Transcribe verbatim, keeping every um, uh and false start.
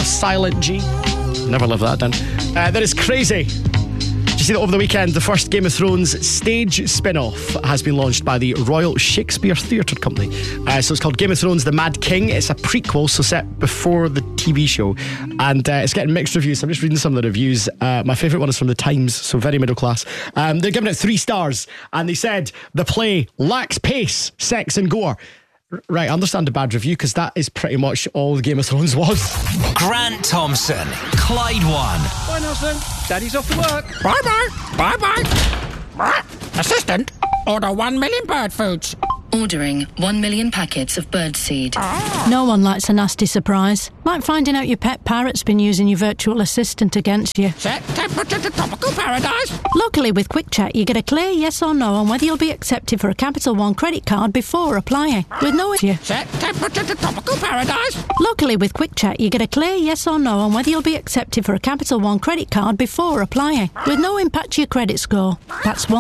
Silent G. Never live that down. Uh, that is crazy. Did you see that over the weekend? The first Game of Thrones stage spin-off has been launched by the Royal Shakespeare Theatre Company. Uh, so it's called Game of Thrones The Mad King. It's a prequel, so set before the T V show. And uh, it's getting mixed reviews. So I'm just reading some of the reviews. Uh, my favourite one is from The Times, so very middle class. Um, they're giving it three stars. And they said, the play lacks pace, sex and gore. Right, I understand the bad review because that is pretty much all Game of Thrones was. Grant Thompson, Clyde One. Bye, Nelson. Daddy's off to work. Bye-bye. Bye-bye. Assistant, order one million bird foods. Ordering one million packets of birdseed. No one likes a nasty surprise. Like finding out your pet parrot's been using your virtual assistant against you. Set temperature to tropical paradise. Luckily with QuickChat you get a clear yes or no on whether you'll be accepted for a Capital One credit card before applying. With no issue. Set temperature to tropical paradise. Luckily with QuickChat you get a clear yes or no on whether you'll be accepted for a Capital One credit card before applying. With no impact to your credit score. That's one